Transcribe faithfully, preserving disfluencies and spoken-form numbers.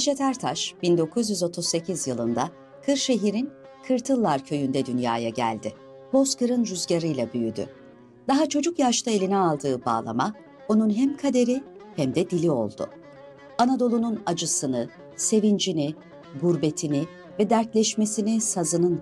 Neşet Ertaş bin dokuz yüz otuz sekiz yılında Kırşehir'in Kırtıllar köyünde dünyaya geldi. Bozkır'ın rüzgarıyla büyüdü. Daha çocuk yaşta eline aldığı bağlama onun hem kaderi hem de dili oldu. Anadolu'nun acısını, sevincini, gurbetini ve dertleşmesini sazının